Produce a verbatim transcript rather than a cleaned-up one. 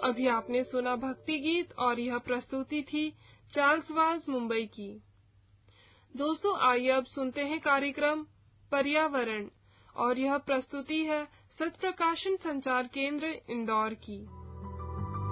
अभी आपने सुना भक्ति गीत और यह प्रस्तुति थी चार्ल्स वाज मुंबई की। दोस्तों, आइए अब सुनते हैं कार्यक्रम पर्यावरण और यह प्रस्तुति है सत्प्रकाशन संचार केंद्र इंदौर की।